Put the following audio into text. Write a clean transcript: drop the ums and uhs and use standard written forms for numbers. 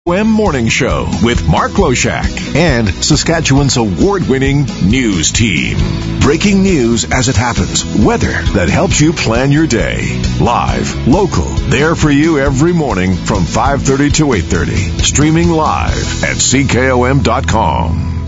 CKOM Morning Show with Mark Loshak and Saskatchewan's award-winning news team. Breaking news as it happens. Weather that helps you plan your day. Live, local, there for you every morning from 5:30 to 8:30. Streaming live at CKOM.com.